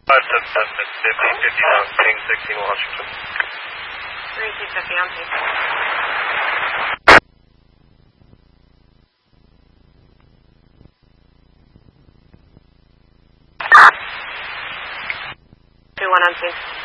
50 down, ping 16 Washington. 3250 on ping. Two one on ping.